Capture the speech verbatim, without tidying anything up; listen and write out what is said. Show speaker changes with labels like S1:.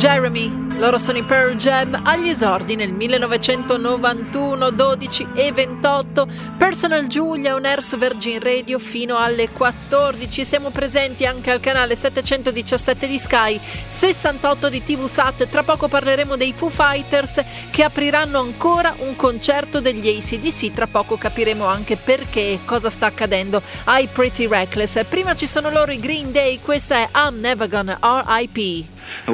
S1: Jeremy, loro sono i Pearl Jam, agli esordi nel millenovecentonovantuno, dodici e ventotto, Personal Giulia on air su Virgin Radio fino alle quattordici. Siamo presenti anche al canale settecentodiciassette di Sky, sessantotto di T V Sat. Tra poco parleremo dei Foo Fighters che apriranno ancora un concerto degli A C D C. Tra poco capiremo anche perché e cosa sta accadendo ai Pretty Reckless. Prima ci sono loro i Green Day, questa è I'm Never Gonna R I P.